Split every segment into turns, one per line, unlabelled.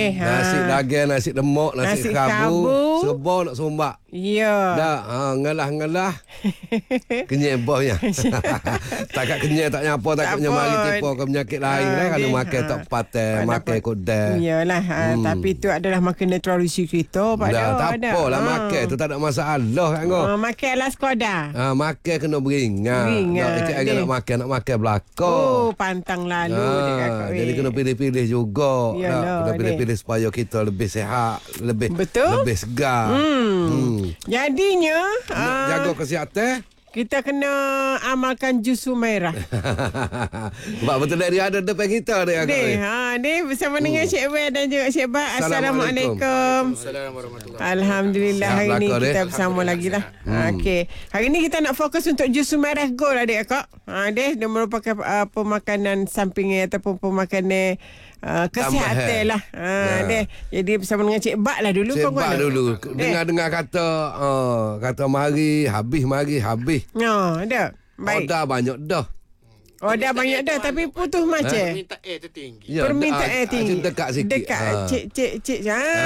Nasi daging, nasi lemak, nasi kabu. Sebab nak sombak.
Ya.
Dah, ngalah-ngalah. Kenyai bohnya. Takat kenyai tak nyapa, takutnya mari tipu ke penyakit lain lah. Kalau makan tak patah, makan kodai.
Iyalah, tapi itu adalah makan tradisi kita.
Tak apalah makan tu tak ada masalah kan kau.
Makan lah sekadar.
Makan kena beringat. Nak makan belakang.
Oh, pantang lalu.
Jadi kena pilih-pilih juga. Kena pilih-pilih supaya kita lebih sihat, lebih segar.
Jadinya
jaga kesihatan.
Kita kena amalkan jus Humairah.
Sebab betul dia ada depan kita dia.
Ni bersama dengan Cik Wan dan juga Cik Bak. Assalamualaikum.
Assalamualaikum.
Alhamdulillah, hari ni kita bersama lagi lah. Okey. Hari ni kita nak fokus untuk jus Humairah Gold adik akak. Dia merupakan pemakanan sampingan ataupun pemakanan kesihatan lah. Jadi bersama dengan Cik Bak lah dulu.
Cik Bak dulu. Dengar-dengar kata mari habis.
Ada. Baik.
Dah banyak dah.
Dah banyak dah tapi putus macam.
Permintaan tu tinggi.
Permintaan tinggi.
Dekat sikit.
Dekat cik.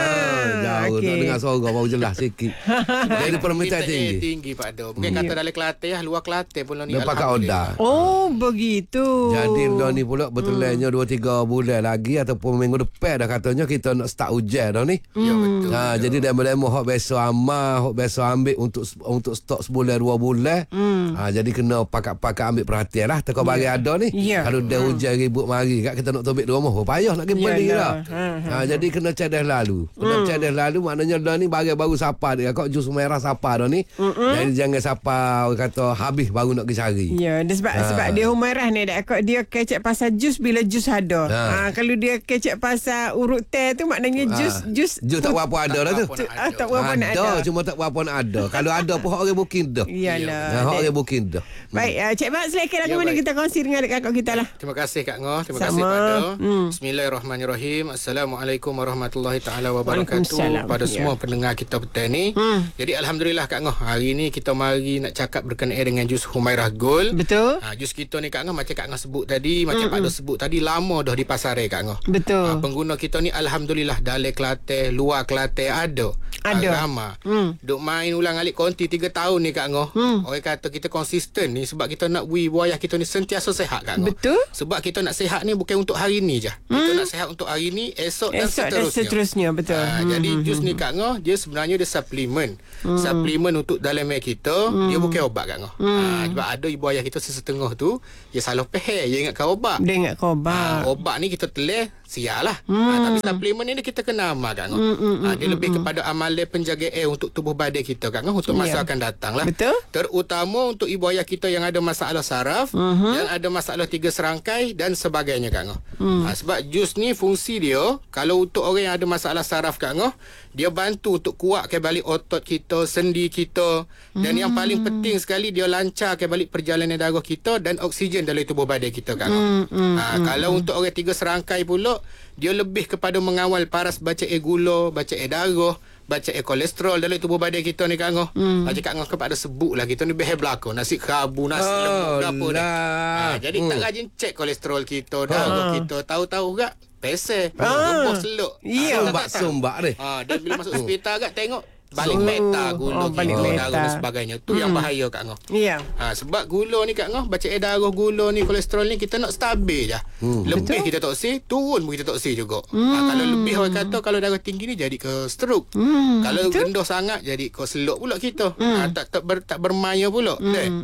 Jauh nak dengar suara baru jelas sikit. Jadi permintaan
tinggi Pak Do. Bukan kata dalam Kelantan lah, luar Kelantan pun ni.
Dia pakai order.
Oh, begitu.
Jadi ni pula betulnya 2-3 bulan lagi ataupun minggu depan dah katanya kita nak start hujan dah ni.
Ya betul.
Jadi demo hok besok hok besok ambil untuk stok sebulan 2 bulan. Jadi kena pakat-pakat ambil perhatian lah teko bagi ada ni. Kalau dah hujan ribut mari kat kita nak tobek di rumah payah nak pergi beli dah. Jadi kena cadas lalu. Maknanya dah ni baru sapa dia kau jus merah sapa dah ni. Jadi jangan sapa kata habis baru nak pergi cari.
Ya, sebab dia Humairah ni dia kecek pasal jus bila jus ada. Kalau dia kecek pasal urut teh tu maknanya jus
tak berapa ada dah tu.
Tak berapa nak ada.
Cuma tak berapa nak ada. Kalau ada pun orang booking dah.
Iyalah.
Orang booking dah.
Baik, Cik Mak silakan lagu mana kita kongsi dengan kakak kita lah.
Terima kasih Kak Ngoh. Terima kasih Pak Do. Bismillahirrahmanirrahim. Assalamualaikum warahmatullahi taala wabarakatuh pada semua pendengar kita petang ni. Jadi alhamdulillah Kak Ngoh, hari ni kita mari nak cakap berkenaan dengan jus Humairah Gold.
Betul.
Jus kita ni Kak Ngoh macam Kak Ngoh sebut tadi, macam Pak Do sebut tadi, lama dah di pasaran Kak Ngoh.
Betul.
Pengguna kita ni alhamdulillah dalam Kelantan, luar Kelantan ada. Ramai. Duk main ulang alik konti 3 tahun ni Kak Ngoh. Orang kata kita konsisten ni sebab kita nak buayah kita ni sentiasa sihat Kak Ngoh.
Betul.
Sebab kita nak sihat ni bukan untuk hari ni je. Kita nak sihat untuk hari ni, esok dan seterusnya.
Betul.
Jadi jus ni Kak Ngoh, dia sebenarnya dia suplemen. Suplemen untuk dalaman kita, dia bukan obat Kak Ngoh. Sebab ada ibu ayah kita setengah tu, dia salah faham, dia ingatkan obat.
Dia ingatkan obat.
Obat ni kita telah sial lah. Tapi suplemen ni kita kena amal Kak Ngoh. Dia lebih kepada amalan penjagaan untuk tubuh badan kita Kak Ngoh untuk masa akan datang lah.
Betul.
Terutama untuk ibu ayah kita yang ada masalah saraf, yang ada masalah 3 serangkai dan sebagainya Kak Ngoh. Sebab jus ni fungsi dia, kalau untuk orang yang ada masalah saraf Kak Ngoh, dia bantu untuk kuatkan balik otot kita, sendi kita, dan yang paling penting sekali dia lancarkan balik perjalanan darah kita dan oksigen dalam tubuh badan kita Kak Ngoh. Kalau untuk orang 3 serangkai pula, dia lebih kepada mengawal paras bacaan gula, bacaan darah, bacaan kolesterol dalam tubuh badan kita ni Kak Ngoh. Macam Kak Ngoh kepada sebut lah, kita ni behel belakang nasi kerabu, nasi lemak apa dah. Jadi tak rajin cek kolesterol kita, darah kita, tahu-tahu gak pesel, gembos seluk.
Sombak ni.
Dan bila masuk hospital gak tengok balik meta gula kita, darah dan sebagainya. Tu yang bahaya Kak Ngoh. Sebab gula ni Kak Ngoh, bacaan darah, gula ni, kolesterol ni kita nak stabil je. Lebih kita toksik, turun pun kita toksik juga. Kalau lebih orang kata kalau darah tinggi ni jadi ke stroke. Kalau rendah sangat jadi ke seluk pula kita. Tak bermaya pula.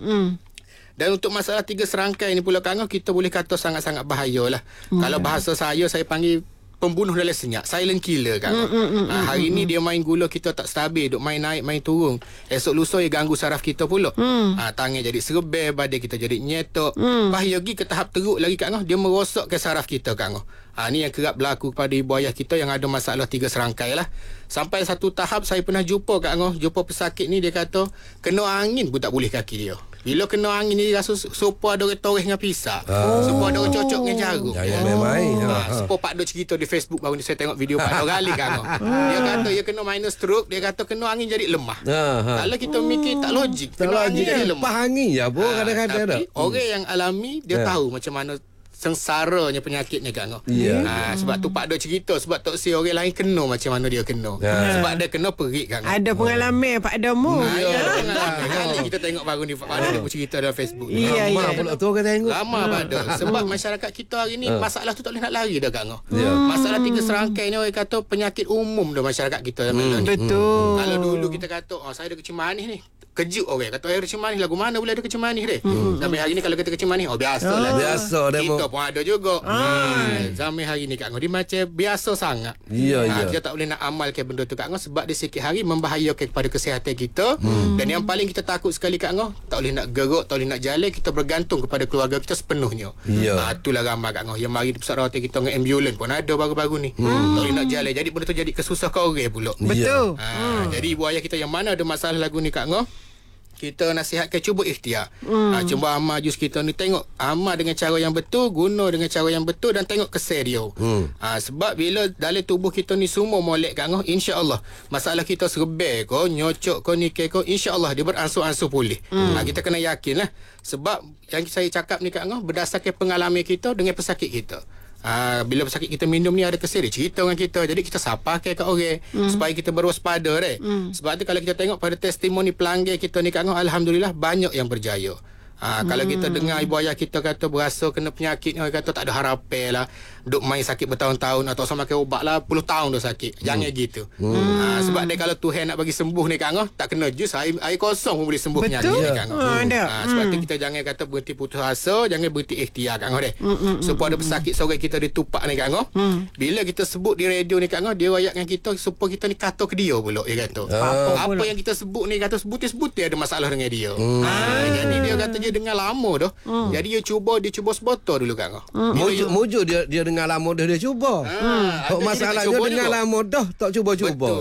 Dan untuk masalah 3 serangkai ni pula Kak Ngoh, kita boleh kata sangat-sangat bahayalah. Kalau bahasa saya panggil pembunuh dalam senyap, silent killer Kak Ngoh. Hari ni dia main gula kita tak stabil, duk main naik main turun. Esok lusa dia ganggu saraf kita pula. Tangan jadi serebel, badan kita jadi nyetok. Bahaya lagi ke tahap teruk lagi Kak Ngoh, dia merosakkan saraf kita Kak Ngoh. Ni yang kerap berlaku kepada ibu ayah kita yang ada masalah 3 serangkai lah. Sampai satu tahap saya pernah jumpa Kak Ngoh, jumpa pesakit ni, dia kata kena angin pun tak boleh kaki dia. Bila kena angin ni rasa sopa ada orang toreh dengan pisau. Sopa ada orang cocok dengan jarum. Sopa Pak Do cerita di Facebook baru ni, saya tengok video Pak Do kali Kak Ngoh. Dia kata dia kena minus stroke, dia kata kena angin jadi lemah. Kalau kita mikir tak logik, kena angin jadi lemah.
Angin je pun kadang-kadang
tapi orang yang alami dia tahu macam mana sengsaranya penyakit ni Kak Ngah. Sebab tu Pak Dok cerita sebab Tok Si orang lain kena macam mana dia kena. Sebab dia kena perit Kak Ngah.
Ada pengalaman Pak Domu.
Kali kita tengok baru ni Pak Dok bercerita dalam Facebook.
Lama pula tu orang tengok.
Lama Pak Dok. Sebab masyarakat kita hari ni masalah tu tak boleh nak lari dah Kak Ngah. Masalah 3 serangkai ni orang kata penyakit umum dah masyarakat kita.
Betul.
Kalau dulu kita kata saya ada kecil manis ni, kejut orang kata air kecil manis lagu mana boleh ada kecil manis dia. Sampai hari ni kalau kita kecil manis biasalah.
Biasa
kita pun ada juga. Sampai hari ni Kak Ngah dia macam biasa sangat. Kita tak boleh nak amalkan benda tu Kak Ngah sebab dia sikit hari membahayakan kepada kesihatan kita. Dan yang paling kita takut sekali Kak Ngah, tak boleh nak gerak, tak boleh nak jalan, kita bergantung kepada keluarga kita sepenuhnya. Itulah ramai Kak Ngah yang mari di pusat rawatan kita dengan ambulans pun ada baru-baru ni. Tak boleh nak jalan. Jadi benda tu jadi kesusah kau orang pula.
Betul.
Jadi ibu ayah kita yang mana ada masalah lagu ni Kak Ngah, kita nasihatkan cuba ikhtiar. Cuba amal jus kita ni, tengok amal dengan cara yang betul, guna dengan cara yang betul dan tengok kesan dia. Sebab bila dalam tubuh kita ni semua molek Kak Ngah, insya-Allah masalah kita serba ko, nyocok ko, nikah ko, insya-Allah dia beransur-ansur pulih. Kita kena yakinlah sebab yang saya cakap ni Kak Ngah berdasarkan pengalaman kita dengan pesakit kita. Bila pesakit kita minum ni ada kesan dia cerita dengan kita, jadi kita saparkan kat orang supaya kita berwaspada sebab tu kalau kita tengok pada testimoni pelanggan kita ni Kak Ngah, alhamdulillah banyak yang berjaya. Kalau kita dengar ibu ayah kita kata berasa kena penyakit ni, orang kata tak ada harapan lah, duk main sakit bertahun-tahun atau sama makan ubat lah puluh tahun dah sakit. Jangan gitu. Sebab dia kalau Tuhan nak bagi sembuh ni Kak Ngah, tak kena jus air kosong pun boleh sembuh penyakit ni Kak Ngah. Sebab tu kita jangan kata berhenti putus asa, jangan berhenti ikhtiar Kak Ngah deh. Supaya ada pesakit seorang kita ditupak ni Kak Ngah, bila kita sebut di radio ni Kak Ngah, dia rakyat dengan kita supaya kita ni kata ke dia pula. Dia kata apa yang kita sebut ni, kata sebutir ada masalah dengan dia. Jadi dia kata dengar lama dah. Jadi dia cuba sebotol dulu Kak Ngah.
Mujur dia dengar lama dah dia cuba. Masalah dia dengar lama dah tak cuba-cuba.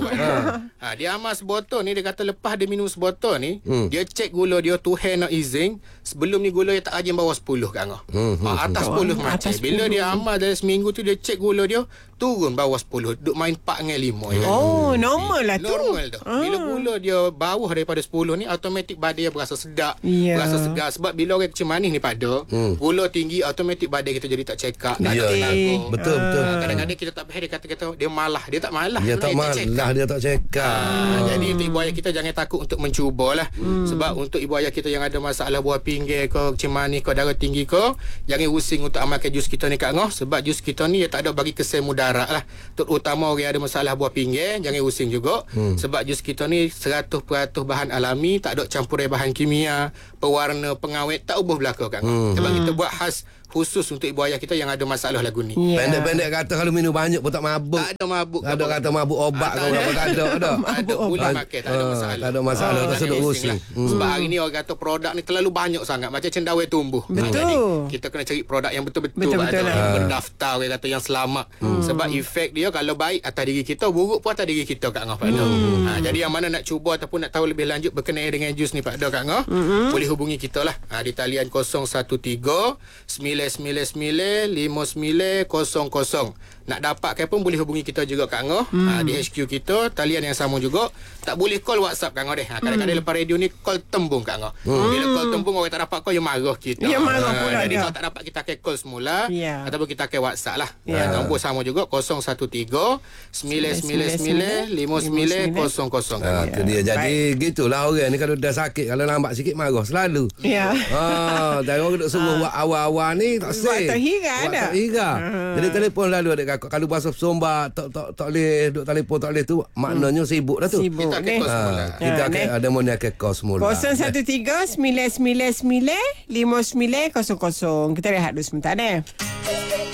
Dia amal sebotol ni, dia kata lepas dia minum sebotol ni, dia cek gula dia, Tuhan nak izin sebelum ni gula dia tak rajin bawah 10 Kak Ngah. Atas 10 macam. Bila dia amal dalam seminggu tu, dia cek gula dia turun bawah 10, duk main 4 dengan 5.
Normal lah tu.
Normal dah. Bila gula dia bawah daripada 10 ni, automatik badan dia berasa sedap, berasa segar. Sebab bila orang kecil manis ni pada gula tinggi, automatik badan kita jadi tak check up, tak ada tenaga.
Betul.
Kadang-kadang kita tak faham, dia kata dia malah. Dia tak malah.
Dia tak malah, dia tak check up.
Jadi untuk ibu ayah kita jangan takut untuk mencubalah. Sebab untuk ibu ayah kita yang ada masalah buah pinggir ke, kecil manis ke, darah tinggi ke, jangan pusing untuk amalkan jus kita ni Kak Ngah. Sebab jus kita ni dia tak ada bagi kesan mudarat lah. Terutama orang yang ada masalah buah pinggir, jangan pusing juga. Sebab jus kita ni 100% bahan alami, tak ada campuran bahan kimia, pewarna, pengawet, tak ubah belaka Kak Ngah. Sebab kita buat khas khusus untuk ibu ayah kita yang ada masalah lagu ni.
Pendek-pendek kata kalau minum banyak pun tak mabuk.
Tak ada mabuk.
Tak ada kata mabuk obat ke apa, tak ada.
Ada boleh makan, tak ada masalah.
Tak ada masalah, tak sedut pusing.
Sebab hari ni orang kata produk ni terlalu banyak sangat, macam cendawan tumbuh. Jadi kita kena cari produk yang betul-betul berdaftar, orang kata yang selamat. Sebab efek dia kalau baik atas diri kita, buruk pun atas diri kita Kak Ngah. Jadi yang mana nak cuba ataupun nak tahu lebih lanjut berkenaan dengan jus ni Pak Dok Kak Ngah, boleh hubungi kita lah di talian 013-999-5900. Nak dapatkan pun boleh hubungi kita juga Kak Ngah. Di HQ kita, talian yang sama juga. Tak boleh call WhatsApp Kak Ngah deh. Kadang-kadang lepas radio ni call tembung Kak Ngah. Bila call tembung orang tak dapat call, dia marah kita. Jadi kalau tak dapat kita akan call semula, ataupun kita akan WhatsApp lah. Nombor sama juga 013-999-5900.
Itu dia. Jadi gitulah orang ni kalau dah sakit, kalau lambat sikit marah selalu. Dan orang duk suruh buat awal-awal ni tak say.
Tak hira.
Jadi telefon lalu adik kakak. Kalau bahasa Somba tak boleh duk telefon, tak boleh tu, maknanya sibuk dah tu.
Kita akan call semula.
Kita akan ada moni akan call semula.
013-999-5900. Kita rehat dulu sebentar deh.